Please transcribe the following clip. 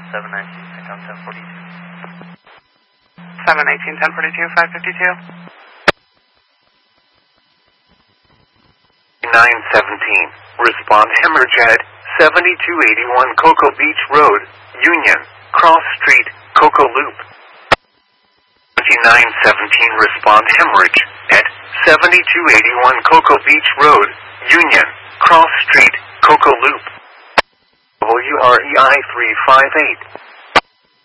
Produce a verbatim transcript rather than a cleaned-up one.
seven nineteen, pick up ten forty-two. seven eighteen, ten forty-two, five fifty-two. nine seventeen, respond hemorrhage at seventy-two eighty-one Cocoa Beach Road, Union, Cross Street, Cocoa Loop. twenty-nine seventeen, respond hemorrhage at seventy-two eighty-one Cocoa Beach Road, Union, Cross Street, Cocoa Loop. W R E I three five eight.